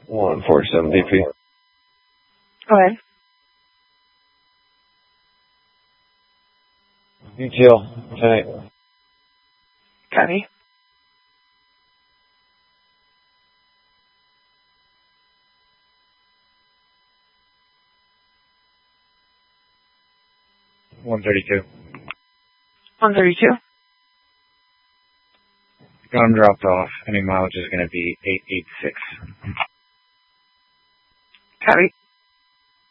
147 DP. Go ahead. Detail, 10-8. Copy. $132. 132. Got him dropped off. Any mileage is going to be 886. Copy.